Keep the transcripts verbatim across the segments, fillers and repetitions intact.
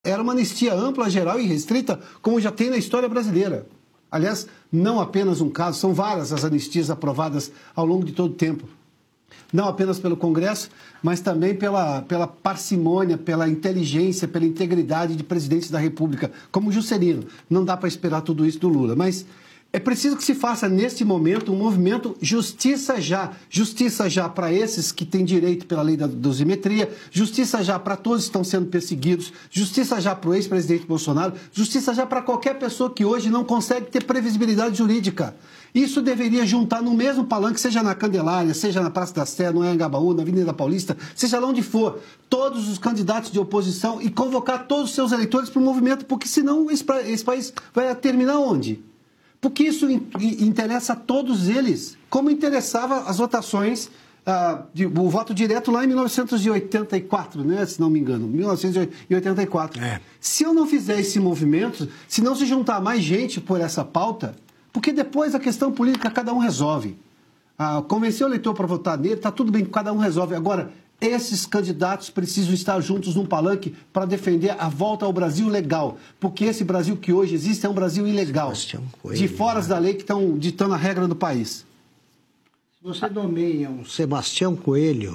Era uma anistia ampla, geral e restrita, como já tem na história brasileira. Aliás, não apenas um caso, são várias as anistias aprovadas ao longo de todo o tempo. Não apenas pelo Congresso, mas também pela, pela parcimônia, pela inteligência, pela integridade de presidentes da República, como o Juscelino. Não dá para esperar tudo isso do Lula, mas é preciso que se faça, neste momento, um movimento justiça já. Justiça já para esses que têm direito pela lei da dosimetria, justiça já para todos que estão sendo perseguidos, justiça já para o ex-presidente Bolsonaro, justiça já para qualquer pessoa que hoje não consegue ter previsibilidade jurídica. Isso deveria juntar no mesmo palanque, seja na Candelária, seja na Praça da Sé, no Anhangabaú, na Avenida Paulista, seja lá onde for, todos os candidatos de oposição e convocar todos os seus eleitores para o movimento, porque senão esse, esse país vai terminar onde? Porque isso interessa a todos eles, como interessava as votações, ah, de, o voto direto lá em mil novecentos e oitenta e quatro, né, se não me engano, mil novecentos e oitenta e quatro. É. Se eu não fizer esse movimento, se não se juntar mais gente por essa pauta, porque depois a questão política cada um resolve. Ah, convencer o eleitor para votar nele, está tudo bem, cada um resolve. Agora, esses candidatos precisam estar juntos num palanque para defender a volta ao Brasil legal. Porque esse Brasil que hoje existe é um Brasil ilegal. Coelho, de fora da lei que estão ditando a regra do país. Se você nomeia um Sebastião Coelho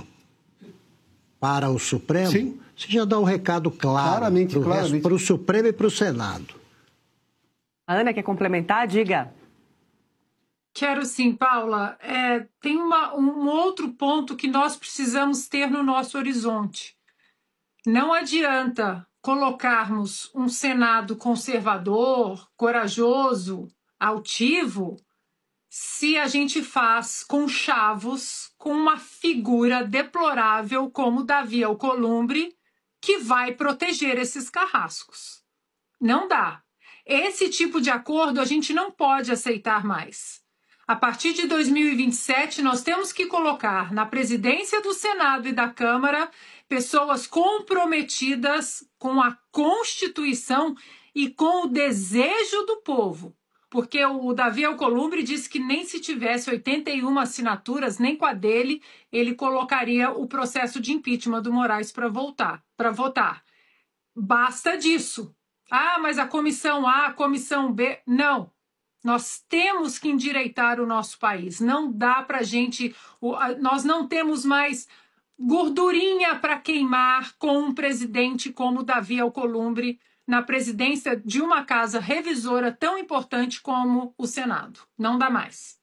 para o Supremo, sim, você já dá um recado claro claramente, claramente. para o Supremo e para o Senado. A Ana quer complementar? Diga. Quero sim, Paula. É, tem uma, um outro ponto que nós precisamos ter no nosso horizonte. Não adianta colocarmos um Senado conservador, corajoso, altivo, se a gente faz conchavos com uma figura deplorável como Davi Alcolumbre, que vai proteger esses carrascos. Não dá. Esse tipo de acordo a gente não pode aceitar mais. A partir de dois mil e vinte e sete, nós temos que colocar na presidência do Senado e da Câmara pessoas comprometidas com a Constituição e com o desejo do povo. Porque o Davi Alcolumbre disse que nem se tivesse oitenta e uma assinaturas, nem com a dele, ele colocaria o processo de impeachment do Moraes para voltar, para votar. Basta disso. Ah, mas a comissão A, a comissão B... Não. Nós temos que endireitar o nosso país. Não dá para a gente... Nós não temos mais gordurinha para queimar com um presidente como Davi Alcolumbre na presidência de uma casa revisora tão importante como o Senado. Não dá mais.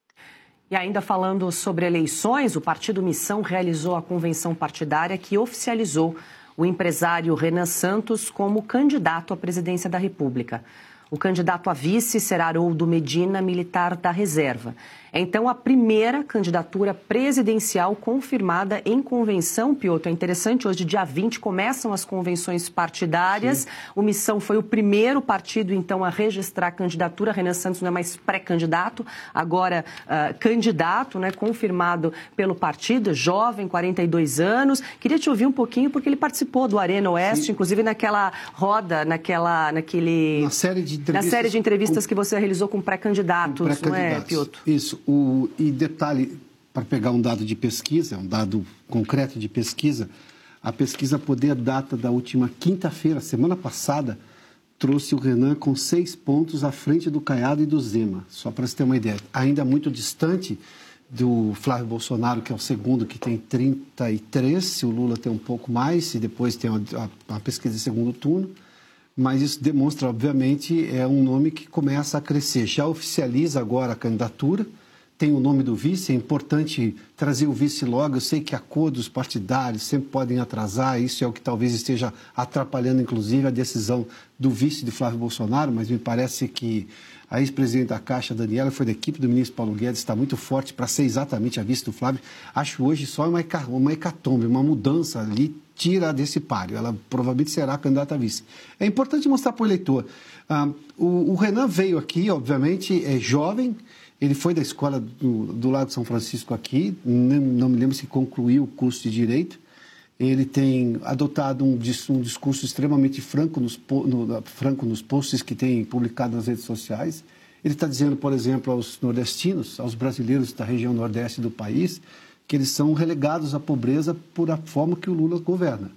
E ainda falando sobre eleições, o Partido Missão realizou a convenção partidária que oficializou o empresário Renan Santos como candidato à presidência da República. O candidato a vice será Haroldo Medina, militar da reserva. É, então, a primeira candidatura presidencial confirmada em convenção, Piotr. É interessante, hoje, dia vinte, começam as convenções partidárias. Sim. O Missão foi o primeiro partido, então, a registrar a candidatura. Renan Santos não é mais pré-candidato, agora uh, candidato, né, confirmado pelo partido, jovem, quarenta e dois anos. Queria te ouvir um pouquinho, porque ele participou do Arena Oeste, sim, inclusive naquela roda, naquela, naquele... Na série de entrevistas, na série de entrevistas com... que você realizou com pré-candidatos, pré não é, Piotr? Isso. O, e detalhe, para pegar um dado de pesquisa, um dado concreto de pesquisa, a pesquisa Poder data da última quinta-feira, semana passada, trouxe o Renan com seis pontos à frente do Caiado e do Zema, só para você ter uma ideia. Ainda muito distante do Flávio Bolsonaro, que é o segundo, que tem trinta e três, se o Lula tem um pouco mais, e depois tem a, a, a pesquisa de segundo turno. Mas isso demonstra, obviamente, é um nome que começa a crescer. Já oficializa agora a candidatura, tem o nome do vice, é importante trazer o vice logo. Eu sei que acordos partidários sempre podem atrasar, isso é o que talvez esteja atrapalhando, inclusive, a decisão do vice de Flávio Bolsonaro, mas me parece que a ex-presidente da Caixa, Daniela, foi da equipe do ministro Paulo Guedes, está muito forte para ser exatamente a vice do Flávio. Acho hoje só uma hecatombe, uma mudança ali, tira desse páreo. Ela provavelmente será a candidata a vice. É importante mostrar para o eleitor. Ah, o, o Renan veio aqui, obviamente, é jovem. Ele foi da escola do, do Lago São Francisco aqui. Não, não me lembro se concluiu o curso de Direito. Ele tem adotado um, um discurso extremamente franco nos, no, franco nos posts que tem publicado nas redes sociais. Ele está dizendo, por exemplo, aos nordestinos, aos brasileiros da região nordeste do país, que eles são relegados à pobreza por a forma que o Lula governa.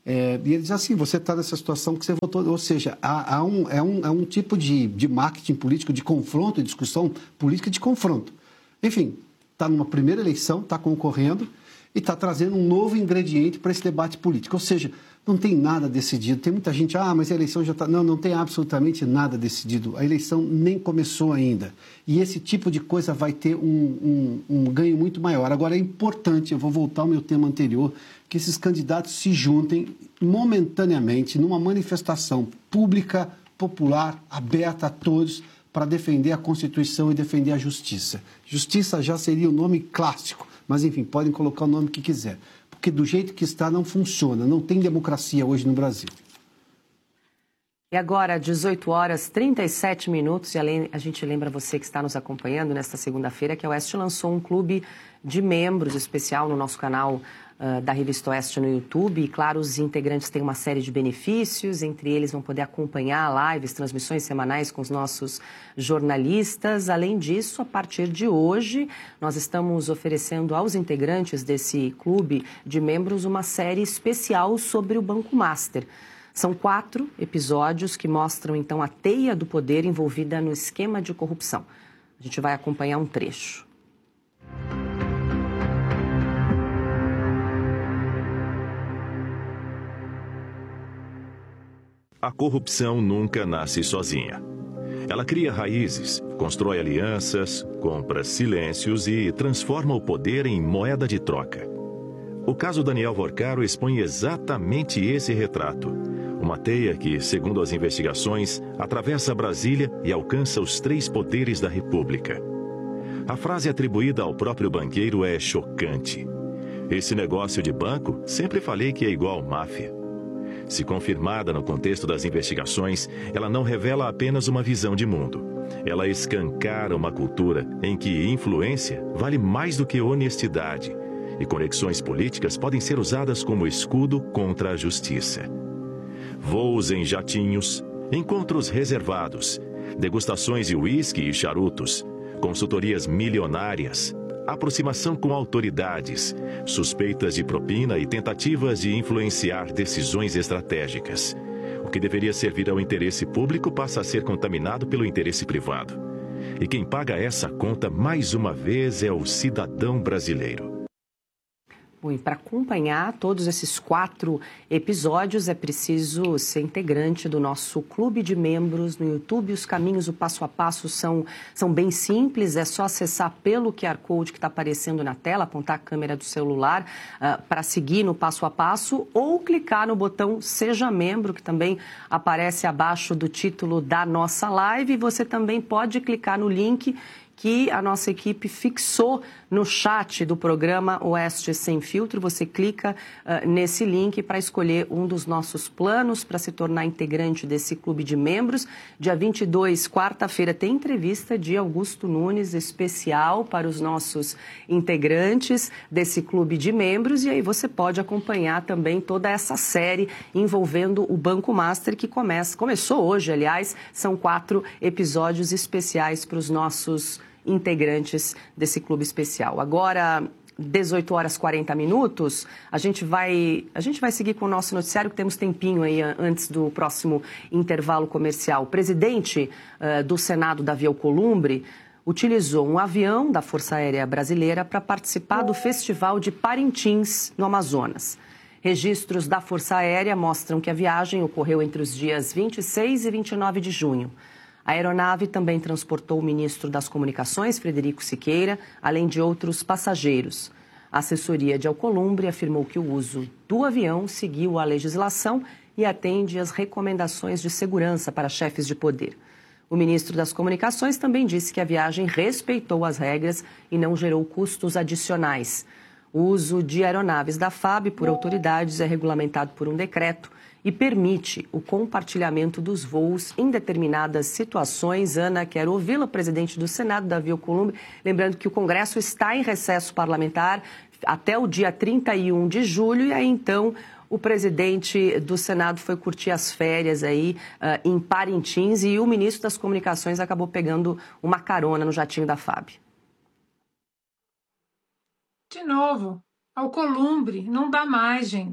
É, e ele diz assim, você está nessa situação que você votou, ou seja, há, há um, é, um, é um tipo de, de marketing político, de confronto e discussão política de confronto. Enfim, está numa primeira eleição, está concorrendo e está trazendo um novo ingrediente para esse debate político. Ou seja, não tem nada decidido. Tem muita gente, ah, mas a eleição já está... Não, não tem absolutamente nada decidido. A eleição nem começou ainda. E esse tipo de coisa vai ter um, um, um ganho muito maior. Agora, é importante, eu vou voltar ao meu tema anterior, que esses candidatos se juntem momentaneamente numa manifestação pública, popular, aberta a todos, para defender a Constituição e defender a justiça. Justiça já seria o nome clássico, mas, enfim, podem colocar o nome que quiser. Porque do jeito que está não funciona, não tem democracia hoje no Brasil. E agora, dezoito horas e trinta e sete minutos, e além, a gente lembra você que está nos acompanhando nesta segunda-feira que a Oeste lançou um clube de membros especial no nosso canal uh, da Revista Oeste no YouTube. E, claro, os integrantes têm uma série de benefícios, entre eles vão poder acompanhar lives, transmissões semanais com os nossos jornalistas. Além disso, a partir de hoje, nós estamos oferecendo aos integrantes desse clube de membros uma série especial sobre o Banco Master. São quatro episódios que mostram, então, a teia do poder envolvida no esquema de corrupção. A gente vai acompanhar um trecho. A corrupção nunca nasce sozinha. Ela cria raízes, constrói alianças, compra silêncios e transforma o poder em moeda de troca. O caso Daniel Vorcaro expõe exatamente esse retrato. Uma teia que, segundo as investigações, atravessa Brasília e alcança os três poderes da República. A frase atribuída ao próprio banqueiro é chocante. Esse negócio de banco, sempre falei que é igual máfia. Se confirmada no contexto das investigações, ela não revela apenas uma visão de mundo. Ela escancara uma cultura em que influência vale mais do que honestidade, e conexões políticas podem ser usadas como escudo contra a justiça. Voos em jatinhos, encontros reservados, degustações de uísque e charutos, consultorias milionárias, aproximação com autoridades, suspeitas de propina e tentativas de influenciar decisões estratégicas. O que deveria servir ao interesse público passa a ser contaminado pelo interesse privado. E quem paga essa conta, mais uma vez, é o cidadão brasileiro. Bom, e para acompanhar todos esses quatro episódios é preciso ser integrante do nosso clube de membros no YouTube. Os caminhos, o passo a passo são, são bem simples, é só acessar pelo Q R Code que está aparecendo na tela, apontar a câmera do celular uh, para seguir no passo a passo ou clicar no botão Seja Membro, que também aparece abaixo do título da nossa live. E você também pode clicar no link que a nossa equipe fixou no chat do programa Oeste Sem Filtro. Você clica uh, nesse link para escolher um dos nossos planos para se tornar integrante desse clube de membros. Dia vinte e dois, quarta-feira, tem entrevista de Augusto Nunes especial para os nossos integrantes desse clube de membros. E aí você pode acompanhar também toda essa série envolvendo o Banco Master, que começa, começou hoje, aliás. São quatro episódios especiais para os nossos integrantes desse clube especial. Agora, dezoito horas e quarenta minutos, a gente vai, a gente vai seguir com o nosso noticiário, que temos tempinho aí antes do próximo intervalo comercial. O presidente uh, do Senado, Davi Alcolumbre, utilizou um avião da Força Aérea Brasileira para participar do Festival de Parintins, no Amazonas. Registros da Força Aérea mostram que a viagem ocorreu entre os dias vinte e seis e vinte e nove de junho. A aeronave também transportou o ministro das Comunicações, Frederico Siqueira, além de outros passageiros. A assessoria de Alcolumbre afirmou que o uso do avião seguiu a legislação e atende às recomendações de segurança para chefes de poder. O ministro das Comunicações também disse que a viagem respeitou as regras e não gerou custos adicionais. O uso de aeronaves da F A B por autoridades é regulamentado por um decreto e permite o compartilhamento dos voos em determinadas situações. Ana, quero ouvi-la, presidente do Senado, Davi Alcolumbre. Lembrando que o Congresso está em recesso parlamentar até o dia trinta e um de julho, e aí então o presidente do Senado foi curtir as férias aí uh, em Parintins e o ministro das Comunicações acabou pegando uma carona no jatinho da F A B. De novo, Alcolumbre, não dá mais, gente.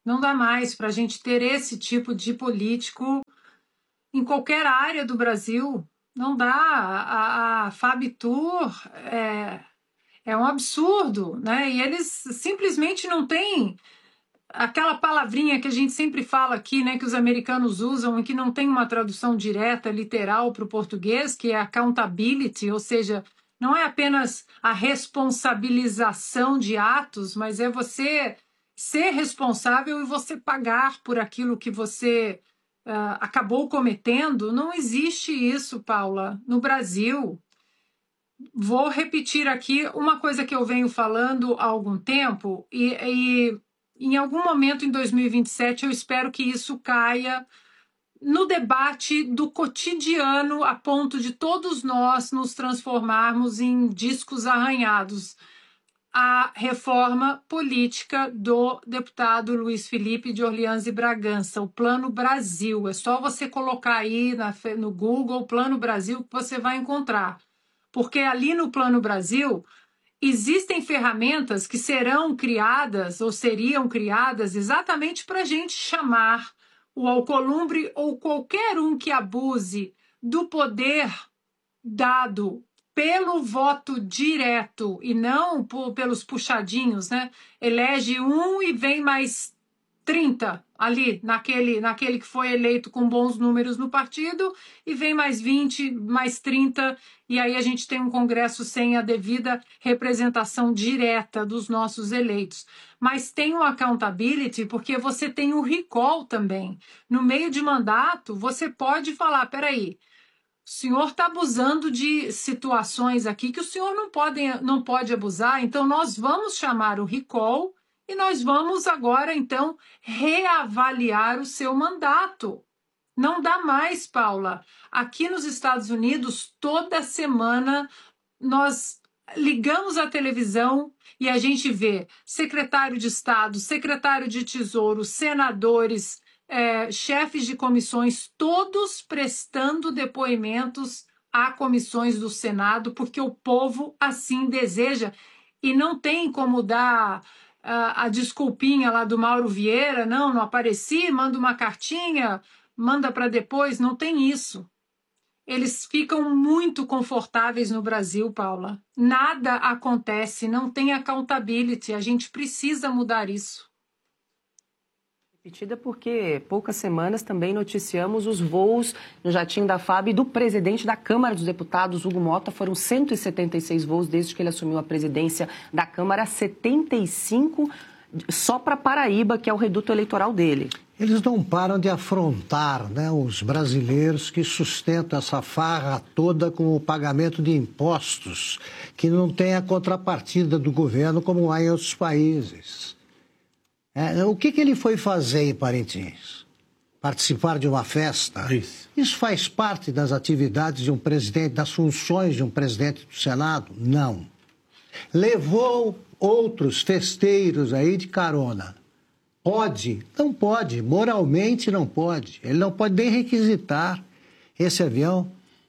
Não dá mais para a gente ter esse tipo de político em qualquer área do Brasil. Não dá. A, a Fabitur é, é um absurdo, né? E eles simplesmente não têm aquela palavrinha que a gente sempre fala aqui, né, que os americanos usam e que não tem uma tradução direta, literal para o português, que é accountability, ou seja, não é apenas a responsabilização de atos, mas é você ser responsável e você pagar por aquilo que você uh, acabou cometendo. Não existe isso, Paula, no Brasil. Vou repetir aqui uma coisa que eu venho falando há algum tempo e, e em algum momento em dois mil e vinte e sete eu espero que isso caia no debate do cotidiano a ponto de todos nós nos transformarmos em discos arranhados. A reforma política do deputado Luiz Felipe de Orleans e Bragança, o Plano Brasil. É só você colocar aí na, no Google Plano Brasil que você vai encontrar. Porque ali no Plano Brasil existem ferramentas que serão criadas ou seriam criadas exatamente para a gente chamar o Alcolumbre ou qualquer um que abuse do poder dado pelo voto direto e não por, pelos puxadinhos, né? Elege um e vem mais trinta ali, naquele, naquele que foi eleito com bons números no partido, e vem mais vinte, mais trinta, e aí a gente tem um Congresso sem a devida representação direta dos nossos eleitos. Mas tem o accountability, porque você tem o recall também. No meio de mandato, você pode falar, peraí, o senhor está abusando de situações aqui que o senhor não pode, não pode abusar, então nós vamos chamar o recall e nós vamos agora, então, reavaliar o seu mandato. Não dá mais, Paula. Aqui nos Estados Unidos, toda semana, nós ligamos a televisão e a gente vê secretário de Estado, secretário de Tesouro, senadores, é, chefes de comissões, todos prestando depoimentos a comissões do Senado, porque o povo assim deseja. E não tem como dar a, a desculpinha lá do Mauro Vieira, não, não apareci, manda uma cartinha, manda para depois, não tem isso. Eles ficam muito confortáveis no Brasil, Paula. Nada acontece, não tem accountability, a gente precisa mudar isso. Repetida porque poucas semanas também noticiamos os voos no jatinho da F A B do presidente da Câmara dos Deputados, Hugo Mota. Foram cento e setenta e seis voos desde que ele assumiu a presidência da Câmara, setenta e cinco só para Paraíba, que é o reduto eleitoral dele. Eles não param de afrontar, né, os brasileiros que sustentam essa farra toda com o pagamento de impostos, que não tem a contrapartida do governo como há em outros países. É, o que, que ele foi fazer em Parintins? Participar de uma festa? Isso. Isso faz parte das atividades de um presidente, das funções de um presidente do Senado? Não. Levou outros festeiros aí de carona. Pode? Não pode. Moralmente não pode. Ele não pode nem requisitar esse avião.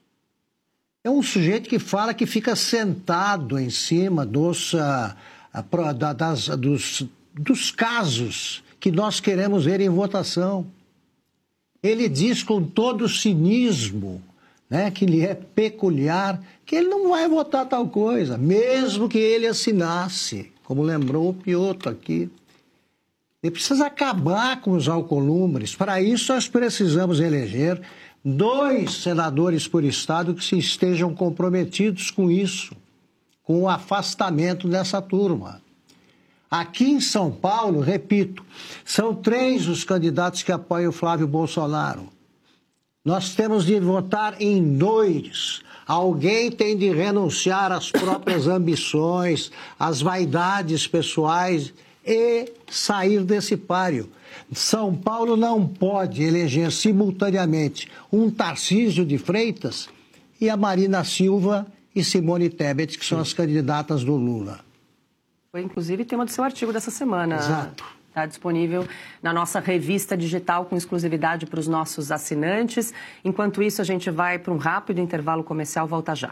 É um sujeito que fala que fica sentado em cima dos, uh, da, das, dos, dos casos que nós queremos ver em votação. Ele diz com todo cinismo, né, que lhe é peculiar, que ele não vai votar tal coisa, mesmo que ele assinasse, como lembrou o Piotr aqui. Ele precisa acabar com os alcolumbres. Para isso, nós precisamos eleger dois senadores por estado que se estejam comprometidos com isso, com o afastamento dessa turma. Aqui em São Paulo, repito, são três os candidatos que apoiam o Flávio Bolsonaro. Nós temos de votar em dois. Alguém tem de renunciar às próprias ambições, às vaidades pessoais e sair desse páreo. São Paulo não pode eleger simultaneamente um Tarcísio de Freitas e a Marina Silva e Simone Tebet, que são as candidatas do Lula. Foi, inclusive, tema do seu artigo dessa semana. Exato. Está disponível na nossa revista digital com exclusividade para os nossos assinantes. Enquanto isso, a gente vai para um rápido intervalo comercial. Volta já.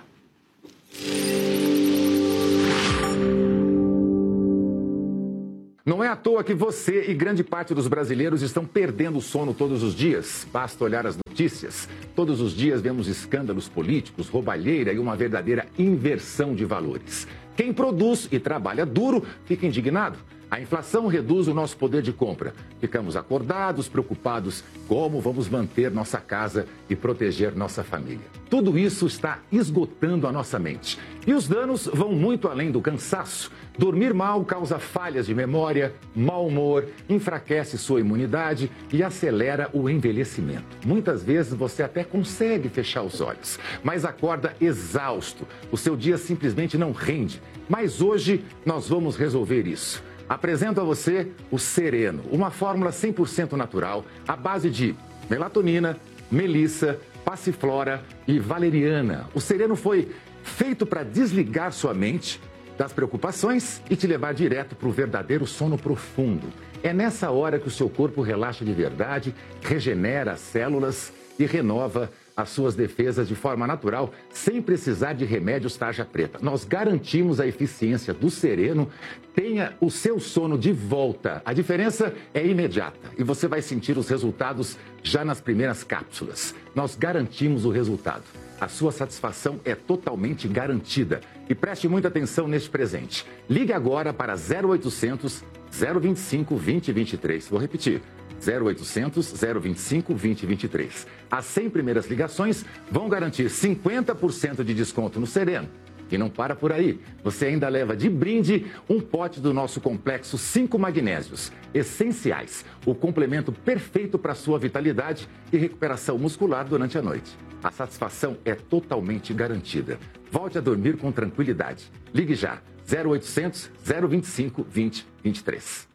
Não é à toa que você e grande parte dos brasileiros estão perdendo o sono todos os dias. Basta olhar as notícias. Todos os dias vemos escândalos políticos, roubalheira e uma verdadeira inversão de valores. Quem produz e trabalha duro fica indignado. A inflação reduz o nosso poder de compra. Ficamos acordados, preocupados como vamos manter nossa casa e proteger nossa família. Tudo isso está esgotando a nossa mente. E os danos vão muito além do cansaço. Dormir mal causa falhas de memória, mau humor, enfraquece sua imunidade e acelera o envelhecimento. Muitas vezes você até consegue fechar os olhos, mas acorda exausto. O seu dia simplesmente não rende. Mas hoje nós vamos resolver isso. Apresento a você o Sereno, uma fórmula cem por cento natural, à base de melatonina, melissa, passiflora e valeriana. O Sereno foi feito para desligar sua mente das preocupações e te levar direto para o verdadeiro sono profundo. É nessa hora que o seu corpo relaxa de verdade, regenera as células e renova as suas defesas de forma natural, sem precisar de remédios tarja preta. Nós garantimos a eficiência do Sereno. Tenha o seu sono de volta. A diferença é imediata e você vai sentir os resultados já nas primeiras cápsulas. Nós garantimos o resultado. A sua satisfação é totalmente garantida. E preste muita atenção neste presente. Ligue agora para zero oitocentos, zero vinte e cinco, vinte e vinte e três. Vou repetir. zero oitocentos, zero vinte e cinco, vinte e vinte e três. As cem primeiras ligações vão garantir cinquenta por cento de desconto no Sereno. E não para por aí. Você ainda leva de brinde um pote do nosso complexo cinco magnésios, essenciais, o complemento perfeito para a sua vitalidade e recuperação muscular durante a noite. A satisfação é totalmente garantida. Volte a dormir com tranquilidade. Ligue já. zero oitocentos, zero vinte e cinco, vinte e vinte e três.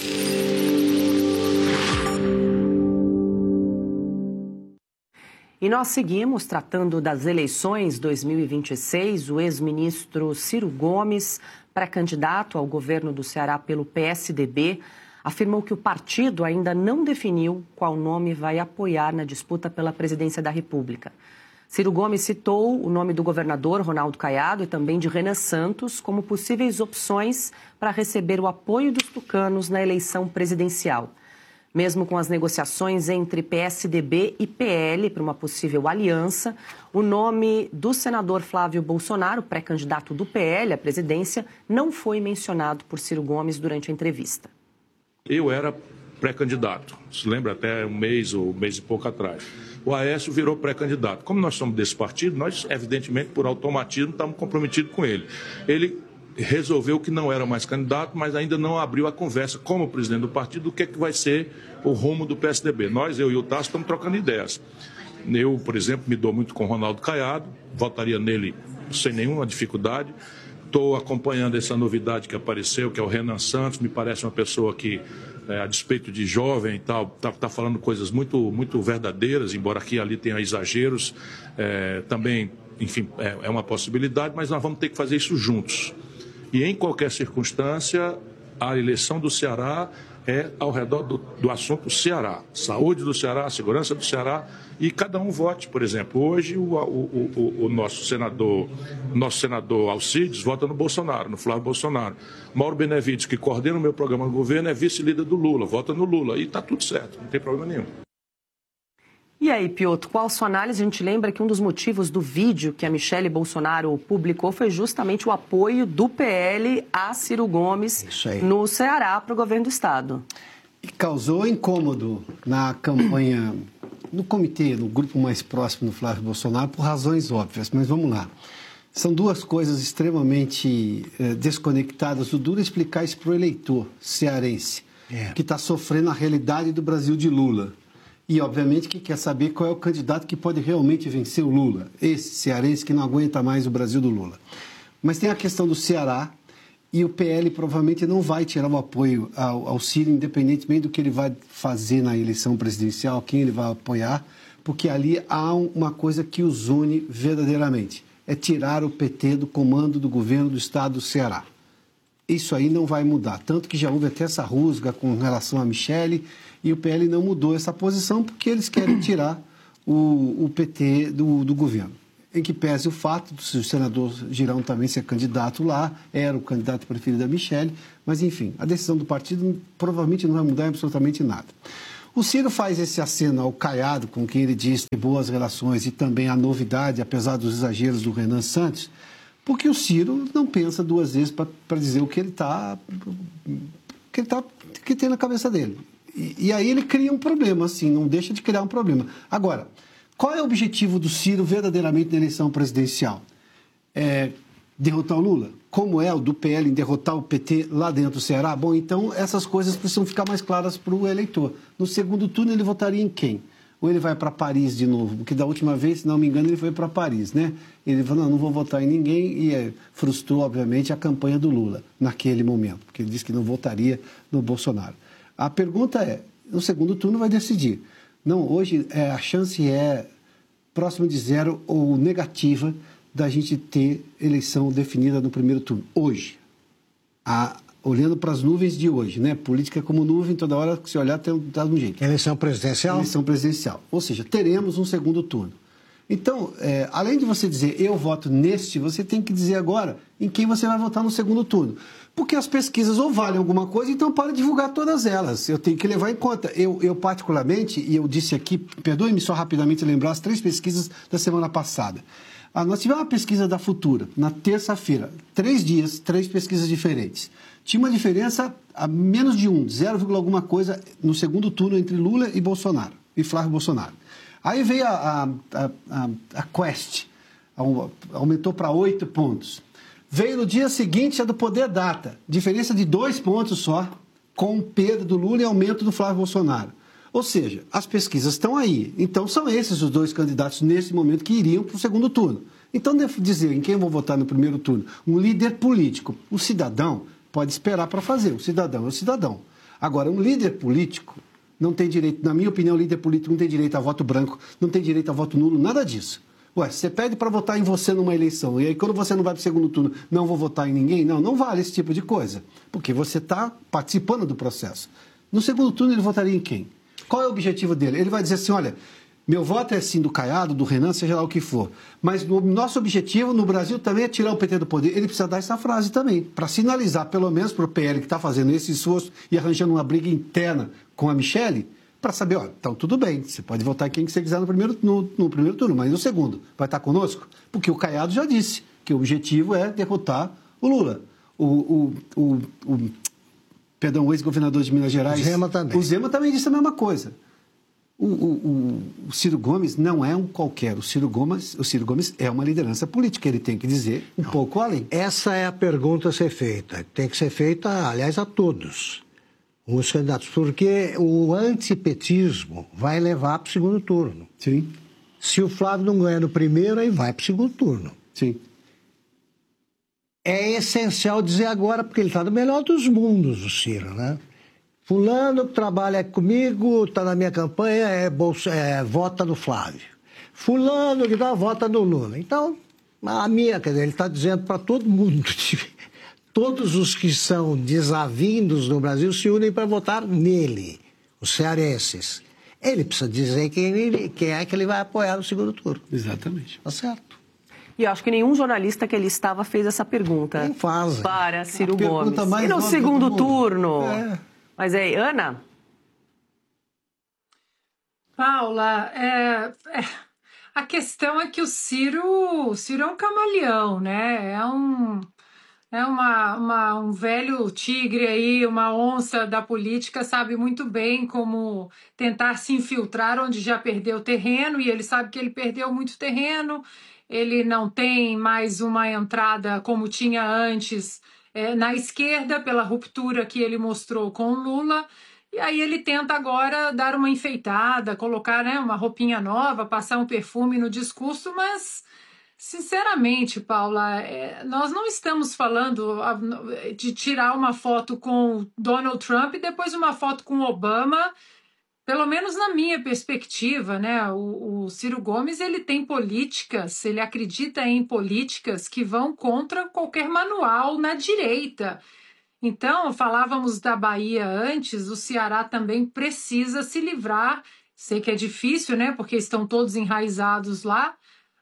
E nós seguimos tratando das eleições dois mil e vinte e seis. O ex-ministro Ciro Gomes, pré-candidato ao governo do Ceará pelo P S D B, afirmou que o partido ainda não definiu qual nome vai apoiar na disputa pela presidência da República. Ciro Gomes citou o nome do governador Ronaldo Caiado e também de Renan Santos como possíveis opções para receber o apoio dos tucanos na eleição presidencial. Mesmo com as negociações entre P S D B e P L para uma possível aliança, o nome do senador Flávio Bolsonaro, pré-candidato do P L à presidência, não foi mencionado por Ciro Gomes durante a entrevista. Eu era pré-candidato, se lembra até um mês ou um mês e pouco atrás. O Aécio virou pré-candidato. Como nós somos desse partido, nós, evidentemente, por automatismo, estamos comprometidos com ele. Ele resolveu que não era mais candidato, mas ainda não abriu a conversa como presidente do partido do que, é que vai ser o rumo do P S D B. Nós, eu e o Tasso, estamos trocando ideias. Eu, por exemplo, me dou muito com o Ronaldo Caiado, votaria nele sem nenhuma dificuldade. Estou acompanhando essa novidade que apareceu, que é o Renan Santos. Me parece uma pessoa que, é, a despeito de jovem e tal, está tá falando coisas muito, muito verdadeiras, embora aqui e ali tenha exageros. É, também, enfim, é, é uma possibilidade, mas nós vamos ter que fazer isso juntos. E, em qualquer circunstância, a eleição do Ceará é ao redor do, do assunto Ceará. Saúde do Ceará, segurança do Ceará, e cada um vote. Por exemplo, hoje o, o, o, o nosso senador, nosso senador Alcides vota no Bolsonaro, no Flávio Bolsonaro. Mauro Benevides, que coordena o meu programa de governo, é vice-líder do Lula, vota no Lula. E está tudo certo, não tem problema nenhum. E aí, Piotr, qual a sua análise? A gente lembra que um dos motivos do vídeo que a Michele Bolsonaro publicou foi justamente o apoio do P L a Ciro Gomes no Ceará para o governo do Estado. E causou incômodo na campanha, no comitê, no grupo mais próximo do Flávio Bolsonaro, por razões óbvias. Mas vamos lá. São duas coisas extremamente eh, desconectadas. O duro é explicar isso para o eleitor cearense, é. que está sofrendo a realidade do Brasil de Lula. E, obviamente, que quer saber qual é o candidato que pode realmente vencer o Lula. Esse cearense que não aguenta mais o Brasil do Lula. Mas tem a questão do Ceará e o P L provavelmente não vai tirar o apoio ao, ao Ciro, independentemente do que ele vai fazer na eleição presidencial, quem ele vai apoiar, porque ali há uma coisa que os une verdadeiramente. É tirar o P T do comando do governo do estado do Ceará. Isso aí não vai mudar. Tanto que já houve até essa rusga com relação a Michele, e o P L não mudou essa posição porque eles querem tirar o, o P T do, do governo. em que pese o fato do senador Girão também ser candidato lá, era o candidato preferido da Michelle, mas enfim, a decisão do partido provavelmente não vai mudar absolutamente nada. O Ciro faz esse aceno ao Caiado, com quem ele diz ter boas relações, e também a novidade, apesar dos exageros do Renan Santos, porque o Ciro não pensa duas vezes para dizer o que ele está que ele tá, que tem na cabeça dele. E, e aí ele cria um problema, assim, não deixa de criar um problema. Agora, qual é o objetivo do Ciro verdadeiramente na eleição presidencial? É derrotar o Lula? Como é o do P L em derrotar o P T lá dentro do Ceará? Bom, então essas coisas precisam ficar mais claras para o eleitor. No segundo turno ele votaria em quem? Ou ele vai para Paris de novo? Porque da última vez, se não me engano, ele foi para Paris, né? Ele falou, não, não vou votar em ninguém e é, frustrou, obviamente, a campanha do Lula naquele momento, porque ele disse que não votaria no Bolsonaro. A pergunta é, no segundo turno vai decidir. Não, hoje é, a chance é próxima de zero ou negativa da gente ter eleição definida no primeiro turno. Hoje. A, olhando para as nuvens de hoje, né? Política como nuvem, toda hora que se olhar está de um jeito. Eleição presidencial? Eleição presidencial. Ou seja, teremos um segundo turno. Então, é, além de você dizer eu voto neste, você tem que dizer agora em quem você vai votar no segundo turno. Porque as pesquisas ou valem alguma coisa, então para divulgar todas elas. Eu tenho que levar em conta. Eu, eu particularmente, e eu disse aqui, perdoe-me só rapidamente lembrar as três pesquisas da semana passada. Ah, nós tivemos uma pesquisa da Futura, na terça-feira. Três dias, três pesquisas diferentes. Tinha uma diferença a menos de um, zero, alguma coisa, no segundo turno entre Lula e Bolsonaro, e Flávio Bolsonaro. Aí veio a, a, a, a Quest, aumentou para oito pontos. Veio no dia seguinte a do Poder Data, diferença de dois pontos só, com perda do Lula e aumento do Flávio Bolsonaro. Ou seja, as pesquisas estão aí. Então, são esses os dois candidatos, nesse momento, que iriam para o segundo turno. Então, devo dizer em quem eu vou votar no primeiro turno? Um líder político. O cidadão pode esperar para fazer. O cidadão é o cidadão. Agora, um líder político não tem direito, na minha opinião, o líder político não tem direito a voto branco, não tem direito a voto nulo, nada disso. Ué, você pede para votar em você numa eleição, e aí quando você não vai para o segundo turno, não vou votar em ninguém? Não, não vale esse tipo de coisa, porque você está participando do processo. No segundo turno, ele votaria em quem? Qual é o objetivo dele? Ele vai dizer assim, olha, meu voto é sim do Caiado, do Renan, seja lá o que for, mas o nosso objetivo no Brasil também é tirar o P T do poder. Ele precisa dar essa frase também, para sinalizar, pelo menos para o P L que está fazendo esse esforço e arranjando uma briga interna com a Michelle, para saber, ó, então tudo bem, você pode votar em quem que você quiser no primeiro, no, no primeiro turno, mas no segundo, vai estar conosco? Porque o Caiado já disse que o objetivo é derrotar o Lula. O, o, o, o, perdão, o ex-governador de Minas Gerais... O Zema também. O Zema também disse a mesma coisa. O, o, o, o Ciro Gomes não é um qualquer. O Ciro Gomes, o Ciro Gomes é uma liderança política. Ele tem que dizer um não. pouco além. Essa é a pergunta a ser feita. Tem que ser feita, aliás, a todos os candidatos. Porque o antipetismo vai levar para o segundo turno. Sim. Se o Flávio não ganha no primeiro, aí vai para o segundo turno. Sim. É essencial dizer agora, porque ele está no melhor dos mundos, o Ciro, né? Fulano que trabalha comigo, está na minha campanha, é, bolsa, é, vota no Flávio. Fulano que dá, vota no Lula. Então, a minha, quer dizer, ele está dizendo para todo mundo, todos os que são desavindos no Brasil se unem para votar nele, os cearenses. Ele precisa dizer quem, ele, quem é que ele vai apoiar no segundo turno. Exatamente. Tá certo. E eu acho que nenhum jornalista que ele estava fez essa pergunta. Nem fazem. Para Ciro a Gomes. Mais e no segundo turno? É. Mas aí, Ana? Paula, é, é, a questão é que o Ciro, o Ciro é um camaleão, né? É um, é uma, uma, um velho tigre aí, uma onça da política, sabe muito bem como tentar se infiltrar onde já perdeu terreno, e ele sabe que ele perdeu muito terreno, ele não tem mais uma entrada como tinha antes é, na esquerda, pela ruptura que ele mostrou com o Lula. E aí ele tenta agora dar uma enfeitada, colocar, né, uma roupinha nova, passar um perfume no discurso, mas, sinceramente, Paula, é, nós não estamos falando de tirar uma foto com Donald Trump e depois uma foto com Obama. Pelo menos na minha perspectiva, né, o, o Ciro Gomes ele tem políticas, ele acredita em políticas que vão contra qualquer manual na direita. Então, falávamos da Bahia antes, o Ceará também precisa se livrar, sei que é difícil, né, porque estão todos enraizados lá,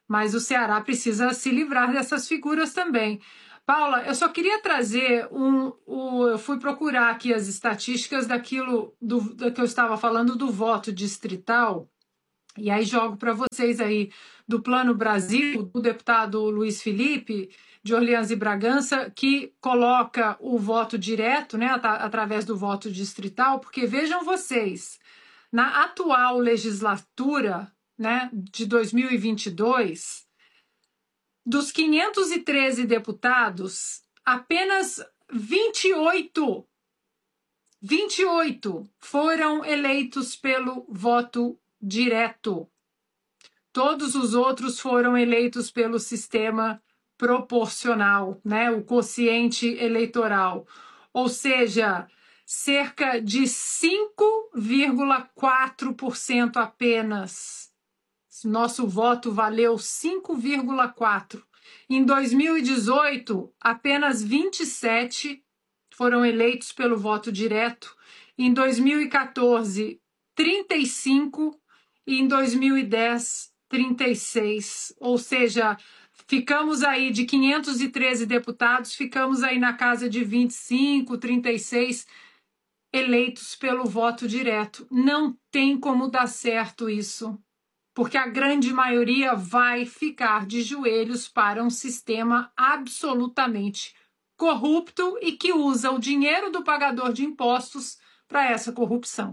mas o Ceará precisa se livrar dessas figuras também. Paula, eu só queria trazer um... um eu fui procurar aqui as estatísticas daquilo do, do que eu estava falando do voto distrital, e aí jogo para vocês aí do Plano Brasil, do deputado Luiz Felipe, de Orleans e Bragança, que coloca o voto direto, né, at- através do voto distrital, porque vejam vocês, na atual legislatura, né, de dois mil e vinte e dois, dos quinhentos e treze deputados, apenas vinte e oito, vinte e oito foram eleitos pelo voto direto. Todos os outros foram eleitos pelo sistema proporcional, né? O quociente eleitoral. Ou seja, cerca de cinco vírgula quatro por cento apenas. Nosso voto valeu cinco vírgula quatro por cento. Em dois mil e dezoito, apenas vinte e sete foram eleitos pelo voto direto. Em dois mil e quatorze, trinta e cinco. E em dois mil e dez, trinta e seis. Ou seja, ficamos aí de quinhentos e treze deputados, ficamos aí na casa de vinte e cinco, trinta e seis eleitos pelo voto direto. Não tem como dar certo isso, porque a grande maioria vai ficar de joelhos para um sistema absolutamente corrupto e que usa o dinheiro do pagador de impostos para essa corrupção.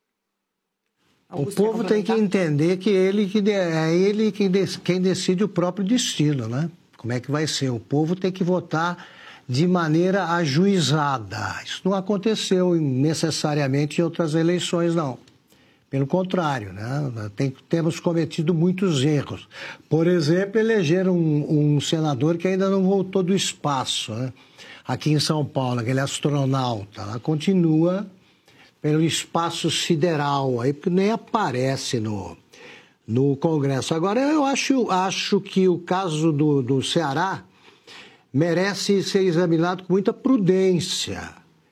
O povo tem que entender que ele que de- é ele quem, de- quem decide o próprio destino, né? Como é que vai ser? O povo tem que votar de maneira ajuizada. Isso não aconteceu necessariamente em outras eleições, não. Pelo contrário, né? Tem, temos cometido muitos erros. Por exemplo, elegeram um, um senador que ainda não voltou do espaço, né? Aqui em São Paulo, aquele astronauta, ela continua pelo espaço sideral, aí, porque nem aparece no, no Congresso. Agora, eu acho, acho que o caso do, do Ceará merece ser examinado com muita prudência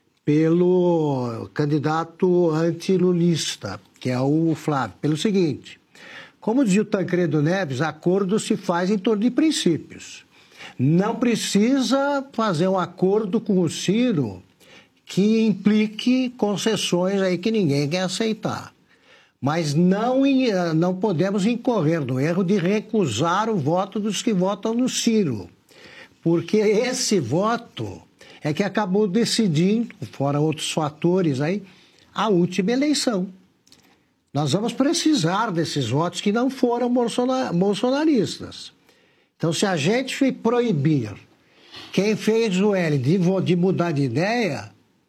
pelo candidato antilulista, que é o Flávio. Pelo seguinte, como dizia o Tancredo Neves, acordo se faz em torno de princípios. Não precisa fazer um acordo com o Ciro que implique concessões aí que ninguém quer aceitar. Mas não, não podemos incorrer no erro de recusar o voto dos que votam no Ciro, porque esse voto é que acabou decidindo, fora outros fatores aí, a última eleição. Nós vamos precisar desses votos que não foram bolsonaristas. Então, se a gente proibir quem fez o L de, de mudar de ideia,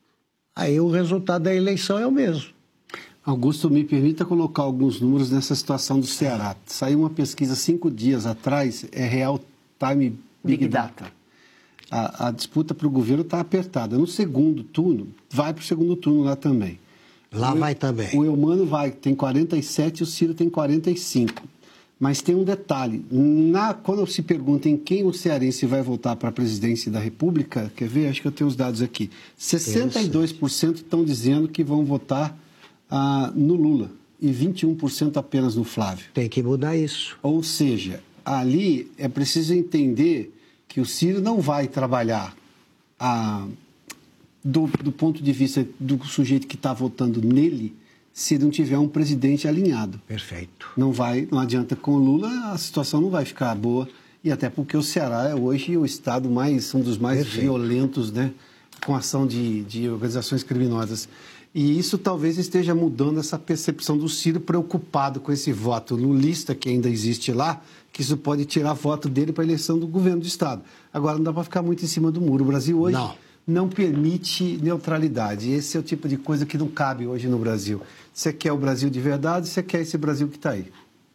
aí o resultado da eleição é o mesmo. Augusto, me permita colocar alguns números nessa situação do Ceará. Saiu uma pesquisa cinco dias atrás, é Real Time Big, Big Data. Data. A, a disputa para o governo está apertada. No segundo turno, vai para o segundo turno lá também. Lá o, vai também. O Eumano vai, tem quarenta e sete e o Ciro tem quarenta e cinco. Mas tem um detalhe, na, quando se pergunta em quem o cearense vai votar para a presidência da República, quer ver? Acho que eu tenho os dados aqui. sessenta e dois por cento estão dizendo que vão votar ah, no Lula e vinte e um por cento apenas no Flávio. Tem que mudar isso. Ou seja, ali é preciso entender que o Ciro não vai trabalhar ah, do, do ponto de vista do sujeito que está votando nele, se não tiver um presidente alinhado. Perfeito. Não vai, não adianta com o Lula, a situação não vai ficar boa, e até porque o Ceará é hoje o estado mais, um dos mais Perfeito. violentos, né, com ação de, de organizações criminosas. E isso talvez esteja mudando essa percepção do Ciro, preocupado com esse voto lulista que ainda existe lá, que isso pode tirar voto dele para a eleição do governo do estado. Agora, não dá para ficar muito em cima do muro. O Brasil hoje não. não permite neutralidade. Esse é o tipo de coisa que não cabe hoje no Brasil. Você quer o Brasil de verdade, você quer esse Brasil que está aí.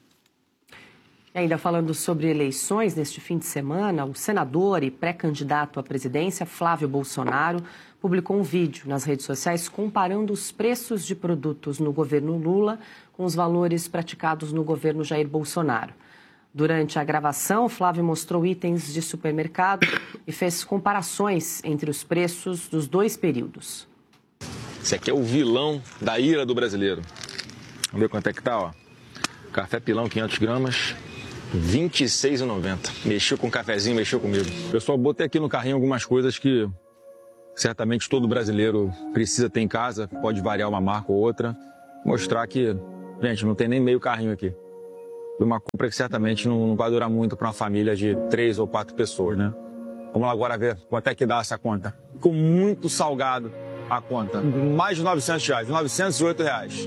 E ainda falando sobre eleições, neste fim de semana, o senador e pré-candidato à presidência, Flávio Bolsonaro, publicou um vídeo nas redes sociais comparando os preços de produtos no governo Lula com os valores praticados no governo Jair Bolsonaro. Durante a gravação, Flávio mostrou itens de supermercado e fez comparações entre os preços dos dois períodos. Esse aqui é o vilão da ira do brasileiro. Vamos ver quanto é que tá, ó. Café pilão, quinhentas gramas, vinte e seis reais e noventa centavos. Mexeu com um cafezinho, mexeu comigo. Pessoal, botei aqui no carrinho algumas coisas que certamente todo brasileiro precisa ter em casa. Pode variar uma marca ou outra. Mostrar que, gente, não tem nem meio carrinho aqui. Foi uma compra que certamente não, não vai durar muito para uma família de três ou quatro pessoas, né? Vamos lá agora ver quanto é que dá essa conta. Ficou muito salgado a conta. Mais de novecentos reais, novecentos e oito reais.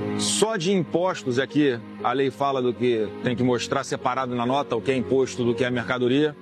Só de impostos aqui, a lei fala do que tem que mostrar separado na nota, o que é imposto do que é mercadoria.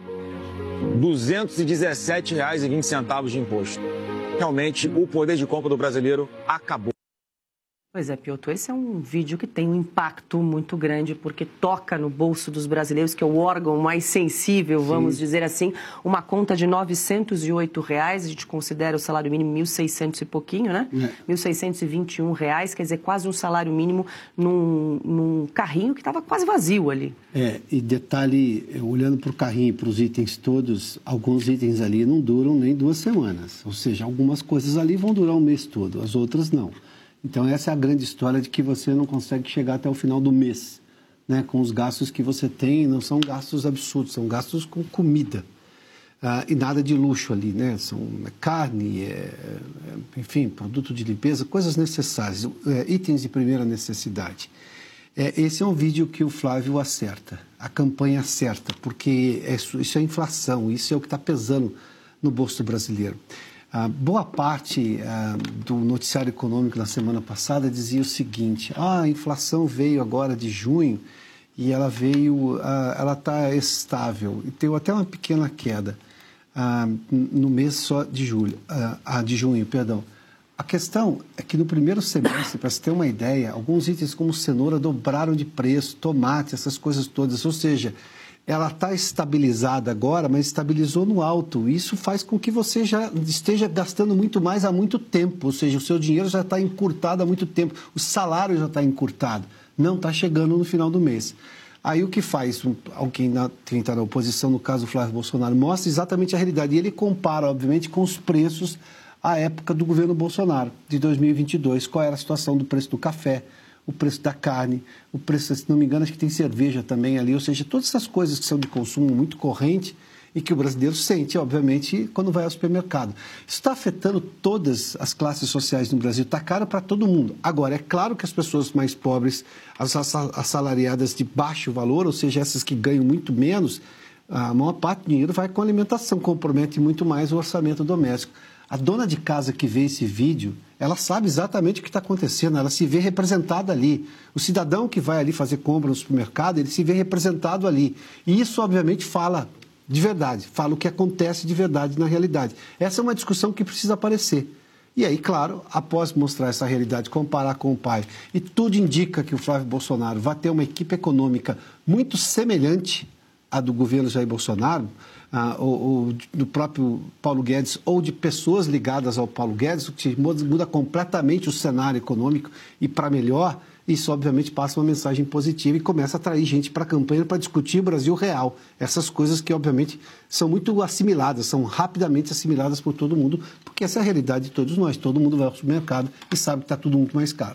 duzentos e dezessete reais e vinte centavos de imposto. Realmente, o poder de compra do brasileiro acabou. Pois é, Piotr, esse é um vídeo que tem um impacto muito grande, porque toca no bolso dos brasileiros, que é o órgão mais sensível, vamos Sim. dizer assim. Uma conta de novecentos e oito reais, a gente considera o salário mínimo mil e seiscentos e pouquinho, né? É. mil seiscentos e vinte e um reais, quer dizer, quase um salário mínimo num, num carrinho que estava quase vazio ali. É, e detalhe, olhando para o carrinho e para os itens todos, alguns itens ali não duram nem duas semanas. Ou seja, algumas coisas ali vão durar um mês todo, as outras não. Então, essa é a grande história de que você não consegue chegar até o final do mês, né? Com os gastos que você tem, não são gastos absurdos, são gastos com comida. Ah, e nada de luxo ali, né? São carne, é, é, enfim, produto de limpeza, coisas necessárias, é, itens de primeira necessidade. É, esse é um vídeo que o Flávio acerta, a campanha acerta, porque é, isso é inflação, isso é o que está pesando no bolso brasileiro. Uh, boa parte uh, do noticiário econômico na semana passada dizia o seguinte: ah, a inflação veio agora de junho e ela veio, uh, ela está estável e tem até uma pequena queda uh, no mês só de julho, uh, ah, de junho, perdão. A questão é que no primeiro semestre, para você ter uma ideia, alguns itens como cenoura dobraram de preço, tomate, essas coisas todas, ou seja, ela está estabilizada agora, mas estabilizou no alto. Isso faz com que você já esteja gastando muito mais há muito tempo, ou seja, o seu dinheiro já está encurtado há muito tempo, o salário já está encurtado, não está chegando no final do mês. Aí o que faz alguém na, quem está na oposição, no caso do Flávio Bolsonaro, mostra exatamente a realidade. E ele compara, obviamente, com os preços à época do governo Bolsonaro, de dois mil e vinte e dois. Qual era a situação do preço do café, o preço da carne, o preço, se não me engano, acho que tem cerveja também ali, ou seja, todas essas coisas que são de consumo muito corrente e que o brasileiro sente, obviamente, quando vai ao supermercado. Isso está afetando todas as classes sociais no Brasil, está caro para todo mundo. Agora, é claro que as pessoas mais pobres, as assalariadas de baixo valor, ou seja, essas que ganham muito menos, a maior parte do dinheiro vai com alimentação, compromete muito mais o orçamento doméstico. A dona de casa que vê esse vídeo, ela sabe exatamente o que está acontecendo, ela se vê representada ali. O cidadão que vai ali fazer compra no supermercado, ele se vê representado ali. E isso, obviamente, fala de verdade, fala o que acontece de verdade na realidade. Essa é uma discussão que precisa aparecer. E aí, claro, após mostrar essa realidade, comparar com o pai, e tudo indica que o Flávio Bolsonaro vai ter uma equipe econômica muito semelhante à do governo Jair Bolsonaro, Ah, ou, ou do próprio Paulo Guedes, ou de pessoas ligadas ao Paulo Guedes, o que muda completamente o cenário econômico e para melhor, isso obviamente passa uma mensagem positiva e começa a atrair gente para a campanha para discutir o Brasil real. Essas coisas que obviamente são muito assimiladas, são rapidamente assimiladas por todo mundo, porque essa é a realidade de todos nós. Todo mundo vai ao supermercado e sabe que está tudo muito mais caro.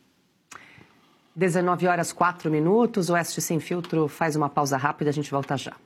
dezenove horas e quatro minutos, o Oeste Sem Filtro faz uma pausa rápida, a gente volta já.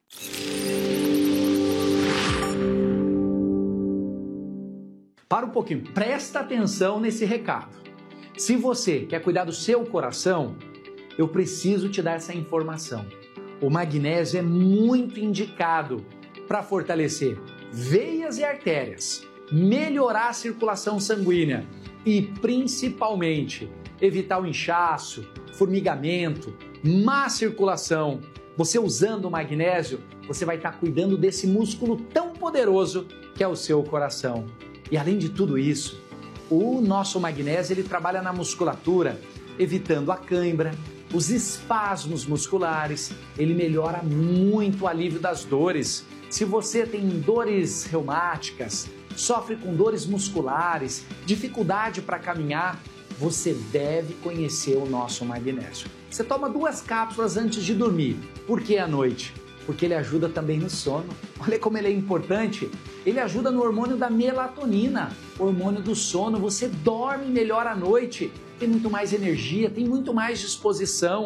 Para um pouquinho, presta atenção nesse recado. Se você quer cuidar do seu coração, eu preciso te dar essa informação. O magnésio é muito indicado para fortalecer veias e artérias, melhorar a circulação sanguínea e, principalmente, evitar o inchaço, formigamento, má circulação. Você usando o magnésio, você vai estar cuidando desse músculo tão poderoso que é o seu coração. E além de tudo isso, o nosso magnésio ele trabalha na musculatura, evitando a cãibra, os espasmos musculares, ele melhora muito o alívio das dores. Se você tem dores reumáticas, sofre com dores musculares, dificuldade para caminhar, você deve conhecer o nosso magnésio. Você toma duas cápsulas antes de dormir. Por que à noite? Porque ele ajuda também no sono. Olha como ele é importante. Ele ajuda no hormônio da melatonina, hormônio do sono. Você dorme melhor à noite, tem muito mais energia, tem muito mais disposição.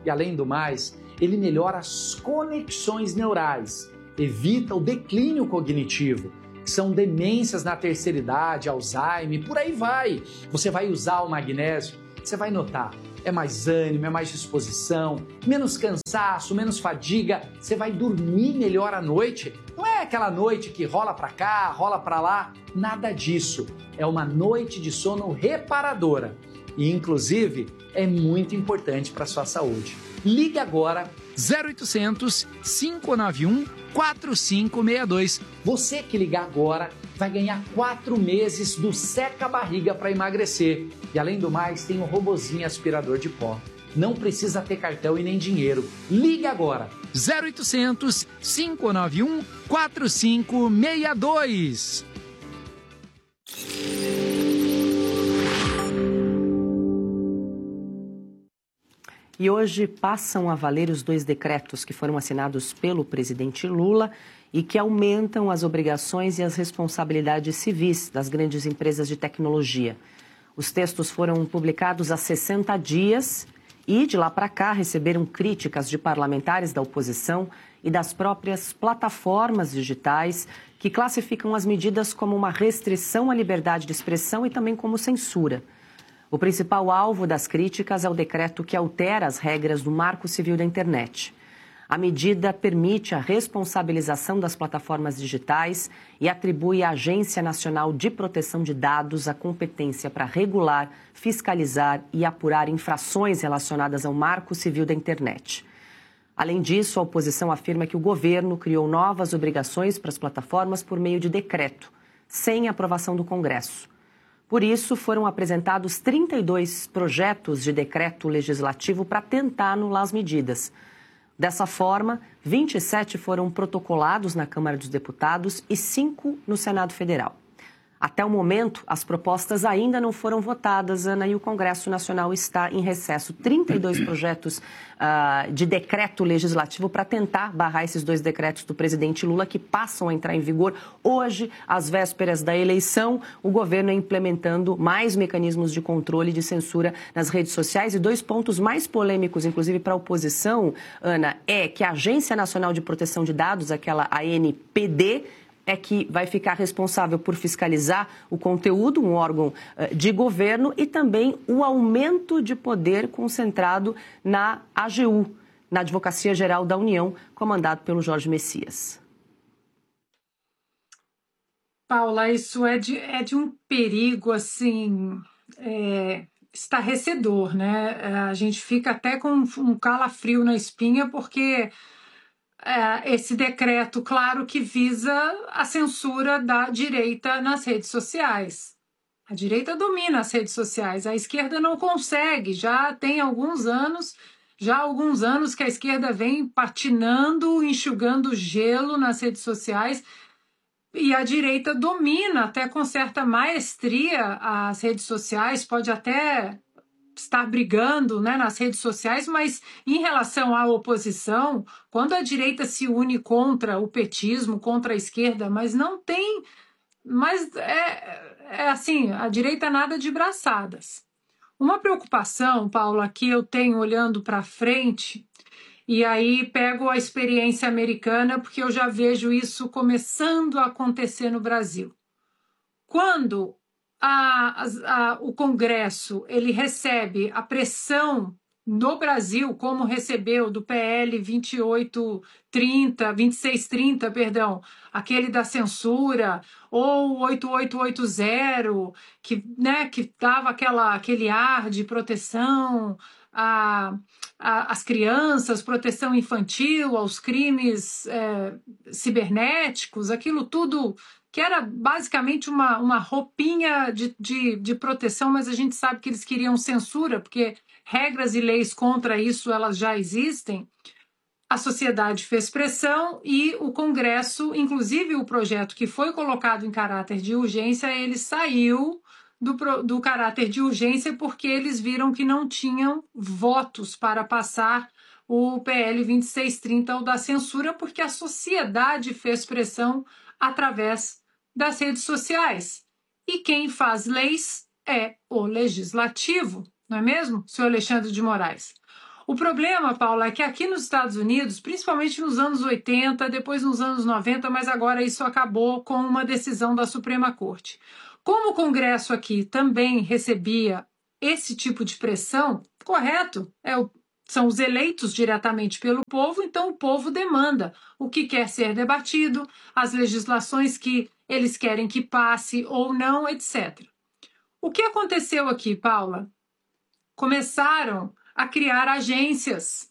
E além do mais, ele melhora as conexões neurais, evita o declínio cognitivo, que são demências na terceira idade, Alzheimer, por aí vai. Você vai usar o magnésio, você vai notar, é mais ânimo, é mais disposição, menos cansaço, menos fadiga, você vai dormir melhor à noite. Não é aquela noite que rola pra cá, rola pra lá, nada disso. É uma noite de sono reparadora e, inclusive, é muito importante para a sua saúde. Ligue agora zero oitocentos, cinco nove um, quatro cinco seis dois. Você que ligar agora vai ganhar quatro meses do Seca Barriga para emagrecer. E além do mais, tem um robozinho aspirador de pó. Não precisa ter cartão e nem dinheiro. Ligue agora. zero oitocentos, cinco nove um, quatro cinco seis dois. E hoje passam a valer os dois decretos que foram assinados pelo presidente Lula e que aumentam as obrigações e as responsabilidades civis das grandes empresas de tecnologia. Os textos foram publicados há sessenta dias e, de lá para cá, receberam críticas de parlamentares da oposição e das próprias plataformas digitais que classificam as medidas como uma restrição à liberdade de expressão e também como censura. O principal alvo das críticas é o decreto que altera as regras do Marco Civil da Internet. A medida permite a responsabilização das plataformas digitais e atribui à Agência Nacional de Proteção de Dados a competência para regular, fiscalizar e apurar infrações relacionadas ao Marco Civil da Internet. Além disso, a oposição afirma que o governo criou novas obrigações para as plataformas por meio de decreto, sem aprovação do Congresso. Por isso, foram apresentados trinta e dois projetos de decreto legislativo para tentar anular as medidas. Dessa forma, vinte e sete foram protocolados na Câmara dos Deputados e cinco no Senado Federal. Até o momento, as propostas ainda não foram votadas, Ana, e o Congresso Nacional está em recesso. trinta e dois projetos uh, de decreto legislativo para tentar barrar esses dois decretos do presidente Lula que passam a entrar em vigor hoje, às vésperas da eleição. O governo é implementando mais mecanismos de controle e de censura nas redes sociais. E dois pontos mais polêmicos, inclusive para a oposição, Ana, é que a Agência Nacional de Proteção de Dados, aquela A N P D, é que vai ficar responsável por fiscalizar o conteúdo, um órgão uh, de governo, e também o aumento de poder concentrado na A G U, na Advocacia Geral da União, comandado pelo Jorge Messias. Paula, isso é de, é de um perigo, assim, é, estarrecedor, né? A gente fica até com um calafrio na espinha, porque É, esse decreto, claro, que visa a censura da direita nas redes sociais. A direita domina as redes sociais, a esquerda não consegue. Já tem alguns anos, já há alguns anos que a esquerda vem patinando, enxugando gelo nas redes sociais, e a direita domina até com certa maestria as redes sociais, pode até estar brigando, né, nas redes sociais, mas em relação à oposição, quando a direita se une contra o petismo, contra a esquerda, mas não tem, mas é, é assim, a direita nada de braçadas. Uma preocupação, Paula, que eu tenho olhando para frente, e aí pego a experiência americana, porque eu já vejo isso começando a acontecer no Brasil. Quando A, a, o Congresso ele recebe a pressão no Brasil, como recebeu do P L vinte e oito trinta, vinte e seis trinta, perdão, aquele da censura, ou oito oito oito zero, que, né, que dava aquela, aquele ar de proteção a, a, às crianças, proteção infantil, aos crimes é, cibernéticos, aquilo tudo que era basicamente uma, uma roupinha de, de, de proteção, mas a gente sabe que eles queriam censura, porque regras e leis contra isso elas já existem. A sociedade fez pressão e o Congresso, inclusive o projeto que foi colocado em caráter de urgência, ele saiu do, do caráter de urgência porque eles viram que não tinham votos para passar o P L vinte e seis trinta, ou da censura, porque a sociedade fez pressão através das redes sociais. E quem faz leis é o legislativo, não é mesmo, senhor Alexandre de Moraes? O problema, Paula, é que aqui nos Estados Unidos, principalmente nos anos oitenta, depois nos anos noventa, mas agora isso acabou com uma decisão da Suprema Corte. Como o Congresso aqui também recebia esse tipo de pressão, correto, é o, são os eleitos diretamente pelo povo, então o povo demanda o que quer ser debatido, as legislações que eles querem que passe ou não, etcétera. O que aconteceu aqui, Paula? Começaram a criar agências,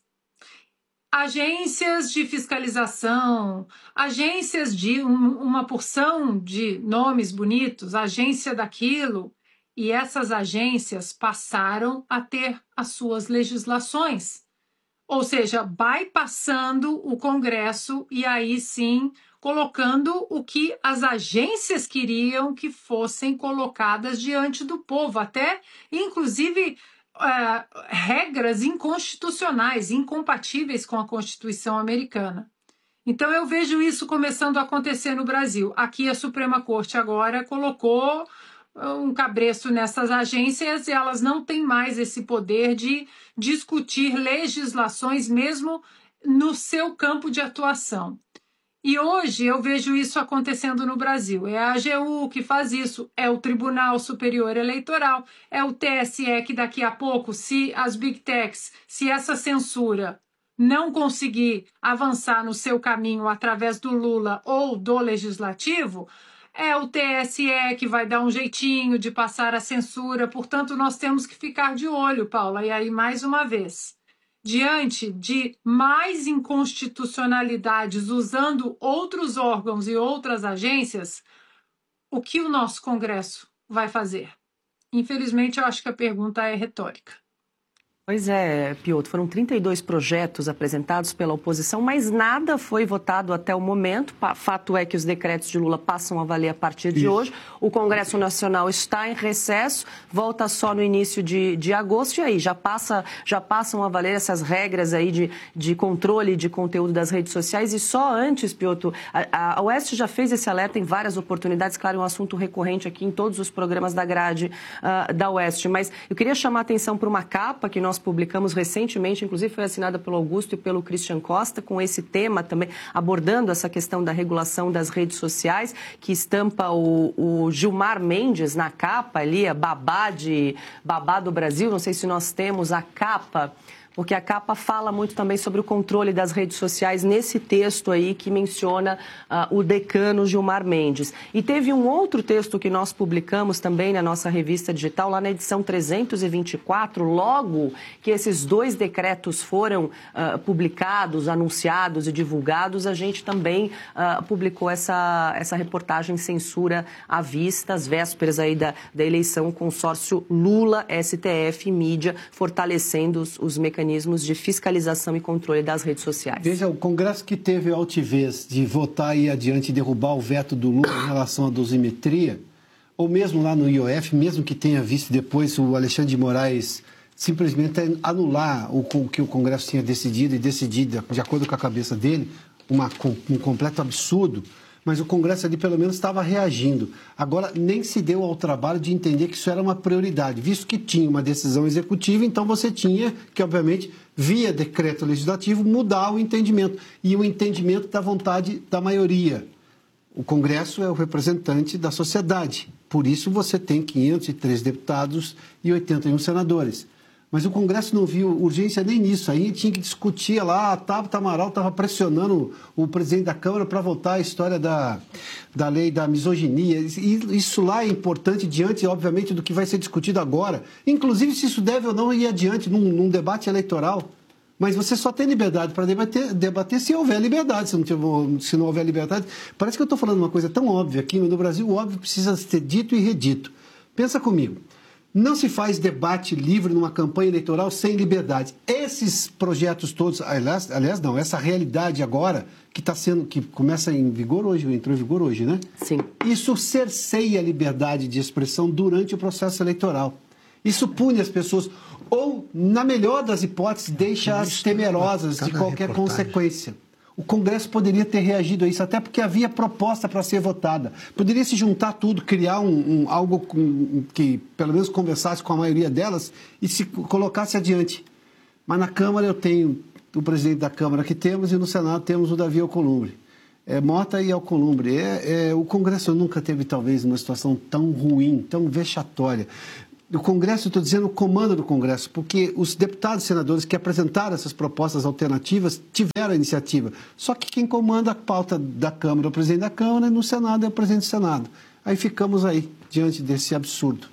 agências de fiscalização, agências de um, uma porção de nomes bonitos, agência daquilo, e essas agências passaram a ter as suas legislações, ou seja, bypassando o Congresso e aí sim colocando o que as agências queriam que fossem colocadas diante do povo, até inclusive Uh, regras inconstitucionais, incompatíveis com a Constituição americana. Então eu vejo isso começando a acontecer no Brasil. Aqui a Suprema Corte agora colocou um cabresto nessas agências e elas não têm mais esse poder de discutir legislações mesmo no seu campo de atuação. E hoje eu vejo isso acontecendo no Brasil. É a A G U que faz isso, é o Tribunal Superior Eleitoral, é o T S E que daqui a pouco, se as Big Techs, se essa censura não conseguir avançar no seu caminho através do Lula ou do Legislativo, é o T S E que vai dar um jeitinho de passar a censura. Portanto, nós temos que ficar de olho, Paula. E aí, mais uma vez, diante de mais inconstitucionalidades usando outros órgãos e outras agências, o que o nosso Congresso vai fazer? Infelizmente, eu acho que a pergunta é retórica. Pois é, Piotr, foram trinta e dois projetos apresentados pela oposição, mas nada foi votado até o momento. Fato é que os decretos de Lula passam a valer a partir de Isso. hoje. O Congresso Nacional está em recesso, volta só no início de, de agosto, e aí já, passa, já passam a valer essas regras aí de, de controle de conteúdo das redes sociais. E só antes, Piotr, a, a Oeste já fez esse alerta em várias oportunidades, claro, é um assunto recorrente aqui em todos os programas da grade uh, da Oeste, mas eu queria chamar a atenção para uma capa que nós Nós publicamos recentemente, inclusive foi assinada pelo Augusto e pelo Christian Costa, com esse tema também, abordando essa questão da regulação das redes sociais, que estampa o, o Gilmar Mendes na capa ali, a babá, de, babá do Brasil. Não sei se nós temos a capa, porque a capa fala muito também sobre o controle das redes sociais nesse texto aí que menciona uh, o decano Gilmar Mendes. E teve um outro texto que nós publicamos também na nossa revista digital, lá na edição trezentos e vinte e quatro, logo que esses dois decretos foram uh, publicados, anunciados e divulgados, a gente também uh, publicou essa, essa reportagem Censura à Vista, às vésperas aí da, da eleição, consórcio Lula, S T F e mídia, fortalecendo os, os mecanismos de fiscalização e controle das redes sociais. Veja, o Congresso que teve a altivez de votar e adiante e derrubar o veto do Lula em relação à dosimetria, ou mesmo lá no I O F, mesmo que tenha visto depois o Alexandre de Moraes simplesmente anular o que o Congresso tinha decidido e decidido de acordo com a cabeça dele, uma, um completo absurdo, mas o Congresso ali pelo menos estava reagindo. Agora, nem se deu ao trabalho de entender que isso era uma prioridade, visto que tinha uma decisão executiva, então você tinha que, obviamente, via decreto legislativo, mudar o entendimento, e o entendimento da vontade da maioria. O Congresso é o representante da sociedade, por isso você tem quinhentos e três deputados e oitenta e um senadores. Mas o Congresso não viu urgência nem nisso. Aí tinha que discutir lá, a Tabata Amaral estava pressionando o presidente da Câmara para votar a história da, da lei da misoginia. E isso lá é importante diante, obviamente, do que vai ser discutido agora. Inclusive, se isso deve ou não ir adiante num, num debate eleitoral. Mas você só tem liberdade para debater, debater se houver liberdade. Se não, tiver, se não houver liberdade... Parece que eu estou falando uma coisa tão óbvia aqui. No Brasil, o óbvio precisa ser dito e redito. Pensa comigo. Não se faz debate livre numa campanha eleitoral sem liberdade. Esses projetos todos, aliás, aliás não, essa realidade agora, que está sendo, que começa em vigor hoje, entrou em vigor hoje, né? Sim. Isso cerceia a liberdade de expressão durante o processo eleitoral. Isso pune as pessoas, ou, na melhor das hipóteses, deixa-as temerosas de qualquer consequência. O Congresso poderia ter reagido a isso, até porque havia proposta para ser votada. Poderia se juntar tudo, criar um, um, algo com, que, pelo menos, conversasse com a maioria delas e se colocasse adiante. Mas na Câmara eu tenho o presidente da Câmara que temos e no Senado temos o Davi Alcolumbre. É, Mota e Alcolumbre. É, é, o Congresso nunca teve, talvez, uma situação tão ruim, tão vexatória. O Congresso, eu estou dizendo o comando do Congresso, porque os deputados e senadores que apresentaram essas propostas alternativas tiveram a iniciativa. Só que quem comanda a pauta da Câmara é o presidente da Câmara e no Senado é o presidente do Senado. Aí ficamos aí, diante desse absurdo.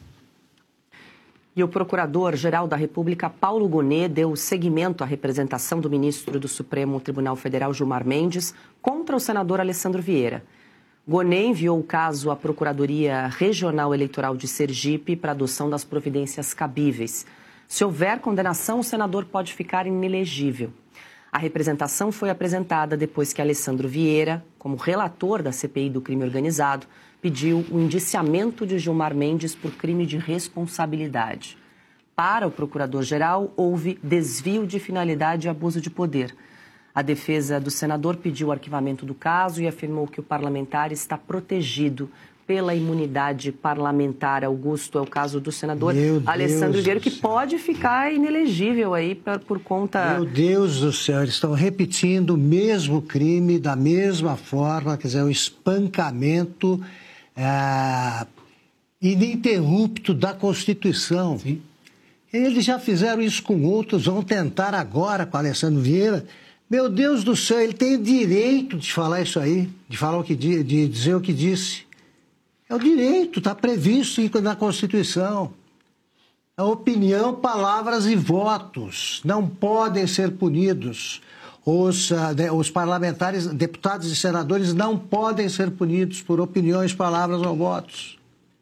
E o Procurador-Geral da República, Paulo Gonet, deu seguimento à representação do ministro do Supremo Tribunal Federal, Gilmar Mendes, contra o senador Alessandro Vieira. Gonet enviou o caso à Procuradoria Regional Eleitoral de Sergipe para adoção das providências cabíveis. Se houver condenação, o senador pode ficar inelegível. A representação foi apresentada depois que Alessandro Vieira, como relator da C P I do crime organizado, pediu o indiciamento de Gilmar Mendes por crime de responsabilidade. Para o procurador-geral, houve desvio de finalidade e abuso de poder. A defesa do senador pediu o arquivamento do caso e afirmou que o parlamentar está protegido pela imunidade parlamentar. Augusto, é o caso do senador Alessandro Vieira, que pode ficar inelegível aí por, por conta... Meu Deus do céu, eles estão repetindo o mesmo crime da mesma forma, quer dizer, o espancamento é, ininterrupto da Constituição. Sim. Eles já fizeram isso com outros, vão tentar agora com Alessandro Vieira. Meu Deus do céu, ele tem o direito de falar isso aí, de falar o que de dizer o que disse. É o direito, está previsto na Constituição. A opinião, palavras e votos não podem ser punidos. Os, uh, os parlamentares, deputados e senadores não podem ser punidos por opiniões, palavras ou votos.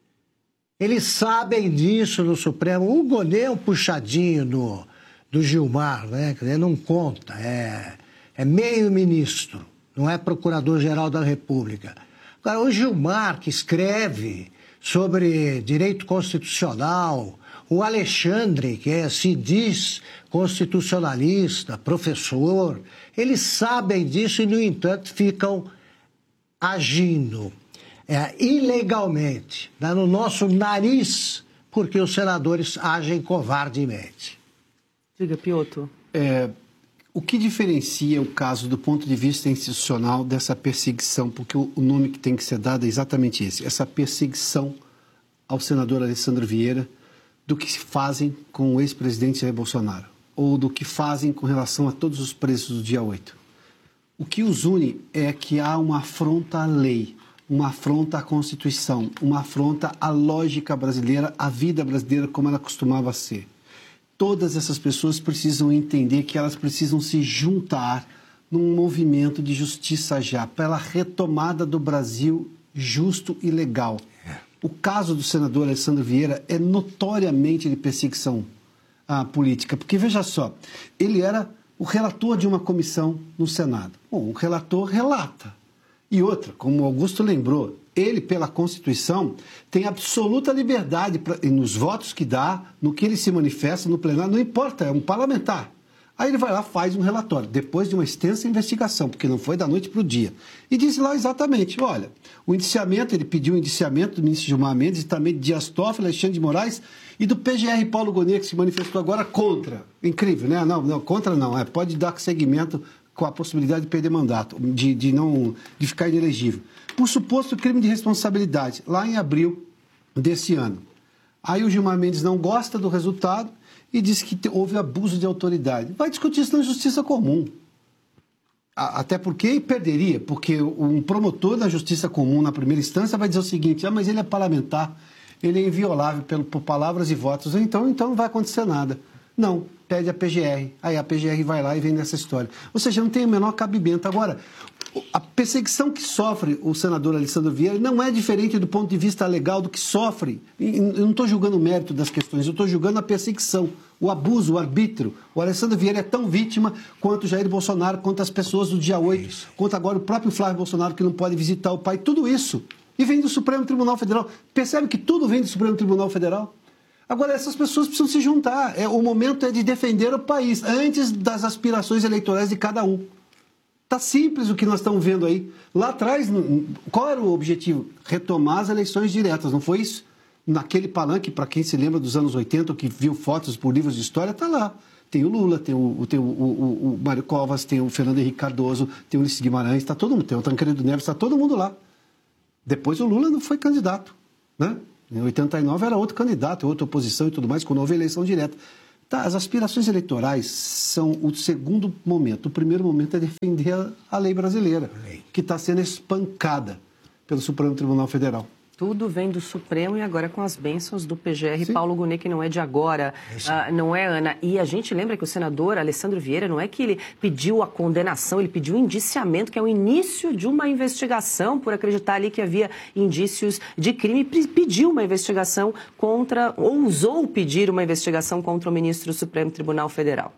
Eles sabem disso no Supremo. O Gonet é um puxadinho do, do Gilmar, né? Quer dizer, não conta, é, é meio ministro, não é procurador-geral da República. Agora, o Gilmar, que escreve sobre direito constitucional, o Alexandre, que é, se diz constitucionalista, professor, eles sabem disso e, no entanto, ficam agindo é, ilegalmente, né, no nosso nariz, porque os senadores agem covardemente. Diga, Piotr. É... O que diferencia o caso do ponto de vista institucional dessa perseguição? Porque o nome que tem que ser dado é exatamente esse, essa perseguição ao senador Alessandro Vieira do que se fazem com o ex-presidente Jair Bolsonaro ou do que fazem com relação a todos os presos do dia oito. O que os une é que há uma afronta à lei, uma afronta à Constituição, uma afronta à lógica brasileira, à vida brasileira como ela costumava ser. Todas essas pessoas precisam entender que elas precisam se juntar num movimento de justiça já, pela retomada do Brasil justo e legal. O caso do senador Alessandro Vieira é notoriamente de perseguição ah, política, porque, veja só, ele era o relator de uma comissão no Senado. Bom, o relator relata. E outra, como o Augusto lembrou, ele, pela Constituição, tem absoluta liberdade pra, nos votos que dá, no que ele se manifesta no plenário, não importa, é um parlamentar. Aí ele vai lá, faz um relatório, depois de uma extensa investigação, porque não foi da noite para o dia. E diz lá exatamente, olha, o indiciamento, ele pediu o indiciamento do ministro Gilmar Mendes, e também de Dias Toffoli, Alexandre de Moraes, e do P G R Paulo Gonet, que se manifestou agora contra. Incrível, né? Não, não contra não, é, pode dar seguimento com a possibilidade de perder mandato, de, de, não, de ficar inelegível. Por suposto crime de responsabilidade, lá em abril desse ano. Aí o Gilmar Mendes não gosta do resultado e diz que houve abuso de autoridade. Vai discutir isso na justiça comum. Até porque perderia, porque um promotor da justiça comum na primeira instância vai dizer o seguinte, ah, mas ele é parlamentar, ele é inviolável pelo, por palavras e votos, então, então não vai acontecer nada. Não, pede a P G R, aí a P G R vai lá e vem nessa história. Ou seja, não tem o menor cabimento. Agora, a perseguição que sofre o senador Alessandro Vieira não é diferente do ponto de vista legal do que sofre. Eu não estou julgando o mérito das questões, eu estou julgando a perseguição, o abuso, o arbítrio. O Alessandro Vieira é tão vítima quanto Jair Bolsonaro, quanto as pessoas do dia oito, quanto agora o próprio Flávio Bolsonaro que não pode visitar o pai, tudo isso. E vem do Supremo Tribunal Federal. Percebe que tudo vem do Supremo Tribunal Federal? Agora, essas pessoas precisam se juntar. É, o momento é de defender o país, antes das aspirações eleitorais de cada um. Está simples o que nós estamos vendo aí. Lá atrás, qual era o objetivo? Retomar as eleições diretas, não foi isso? Naquele palanque, para quem se lembra dos anos oitenta, que viu fotos por livros de história, está lá. Tem o Lula, tem o, tem o, o, o Mário Covas, tem o Fernando Henrique Cardoso, tem o Ulisses Guimarães, está todo mundo, tem o Tancredo Neves, está todo mundo lá. Depois o Lula não foi candidato, né? Em oitenta e nove era outro candidato, outra oposição e tudo mais, quando houve eleição direta. Tá, as aspirações eleitorais são o segundo momento. O primeiro momento é defender a, a lei brasileira, que está sendo espancada pelo Supremo Tribunal Federal. Tudo vem do Supremo e agora com as bênçãos do P G R, Sim. Paulo Gonet, que não é de agora, uh, não é, Ana? E a gente lembra que o senador Alessandro Vieira, não é que ele pediu a condenação, ele pediu o indiciamento, que é o início de uma investigação, por acreditar ali que havia indícios de crime, pediu uma investigação contra, ousou pedir uma investigação contra o ministro do Supremo Tribunal Federal.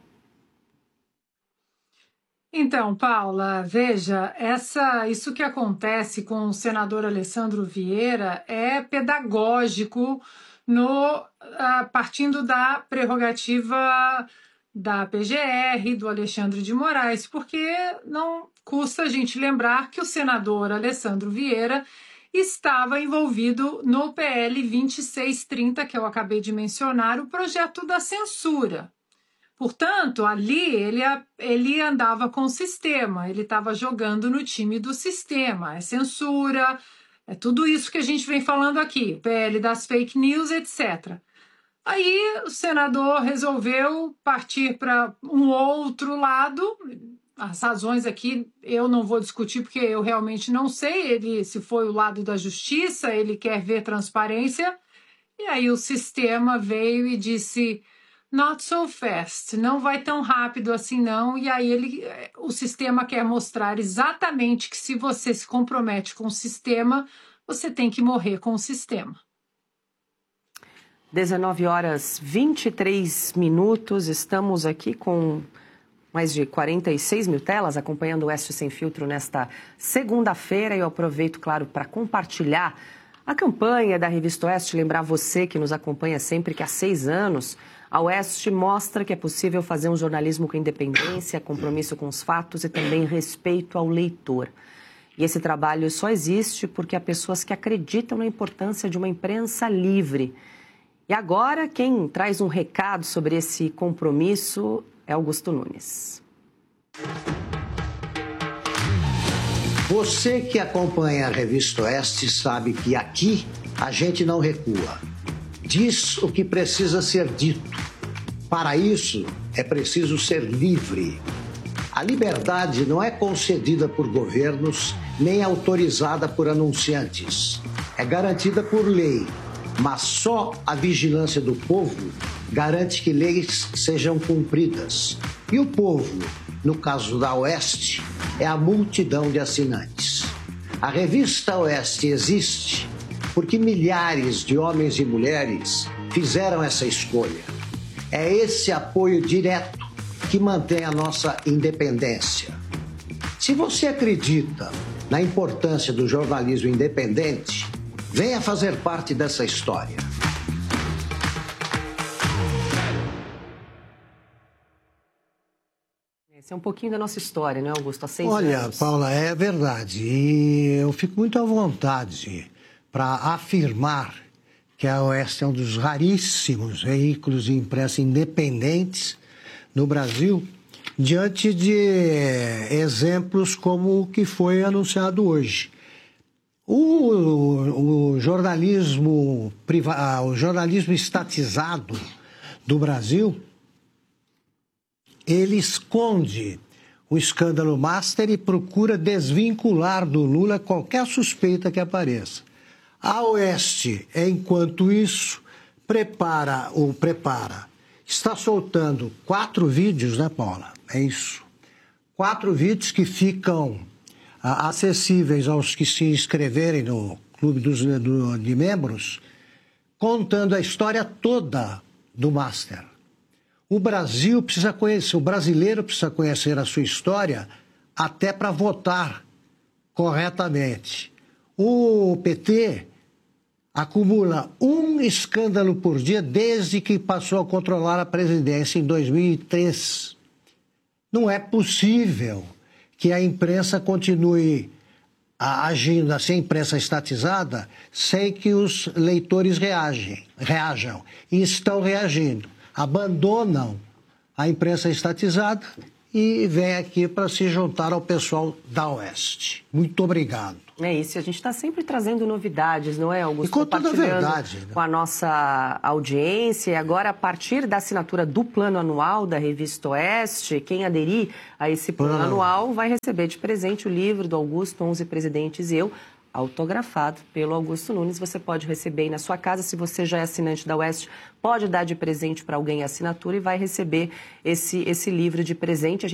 Então, Paula, veja, essa, isso que acontece com o senador Alessandro Vieira é pedagógico no, uh, partindo da prerrogativa da P G R, do Alexandre de Moraes, porque não custa a gente lembrar que o senador Alessandro Vieira estava envolvido no P L vinte e seis trinta, que eu acabei de mencionar, o projeto da censura. Portanto, ali ele, ele andava com o sistema, ele estava jogando no time do sistema, é censura, é tudo isso que a gente vem falando aqui, P L das fake news, etcétera. Aí o senador resolveu partir para um outro lado, as razões aqui eu não vou discutir porque eu realmente não sei, ele, se foi o lado da justiça, ele quer ver transparência, e aí o sistema veio e disse... Not so fast, não vai tão rápido assim não, e aí ele, o sistema quer mostrar exatamente que se você se compromete com o sistema, você tem que morrer com o sistema. dezenove horas e vinte e três minutos, estamos aqui com mais de quarenta e seis mil telas acompanhando o Oeste Sem Filtro nesta segunda-feira, e eu aproveito, claro, para compartilhar a campanha da Revista Oeste, lembrar você que nos acompanha sempre que há seis anos... A Oeste mostra que é possível fazer um jornalismo com independência, compromisso com os fatos e também respeito ao leitor. E esse trabalho só existe porque há pessoas que acreditam na importância de uma imprensa livre. E agora, quem traz um recado sobre esse compromisso é Augusto Nunes. Você que acompanha a Revista Oeste sabe que aqui a gente não recua. Diz o que precisa ser dito. Para isso, é preciso ser livre. A liberdade não é concedida por governos, nem autorizada por anunciantes. É garantida por lei, mas só a vigilância do povo garante que leis sejam cumpridas. E o povo, no caso da Oeste, é a multidão de assinantes. A Revista Oeste existe porque milhares de homens e mulheres fizeram essa escolha. É esse apoio direto que mantém a nossa independência. Se você acredita na importância do jornalismo independente, venha fazer parte dessa história. Esse é um pouquinho da nossa história, né, Augusto? Há seis Olha, anos. Paula, é verdade. E eu fico muito à vontade para afirmar que a Oeste é um dos raríssimos veículos de imprensa independentes no Brasil, diante de exemplos como o que foi anunciado hoje. O, o, jornalismo, priva, o jornalismo estatizado do Brasil, ele esconde o escândalo Master e procura desvincular do Lula qualquer suspeita que apareça. A Oeste, enquanto isso, prepara ou prepara. Está soltando quatro vídeos, né, Paula? É isso. Quatro vídeos que ficam ah, acessíveis aos que se inscreverem no Clube dos, do, de Membros, contando a história toda do Master. O Brasil precisa conhecer, o brasileiro precisa conhecer a sua história até para votar corretamente. O P T acumula um escândalo por dia desde que passou a controlar a presidência em dois mil e três. Não é possível que a imprensa continue agindo assim, a imprensa estatizada, sem que os leitores reagem, reajam. E estão reagindo. Abandonam a imprensa estatizada e vem aqui para se juntar ao pessoal da Oeste. Muito obrigado. É isso, a gente está sempre trazendo novidades, não é, Augusto? E com toda a verdade, né? Com a nossa audiência. E agora, a partir da assinatura do Plano Anual da Revista Oeste, quem aderir a esse plano, plano anual vai receber de presente o livro do Augusto, onze Presidentes e Eu, autografado pelo Augusto Nunes. Você pode receber aí na sua casa. Se você já é assinante da Oeste, pode dar de presente para alguém a assinatura e vai receber esse, esse livro de presente. A gente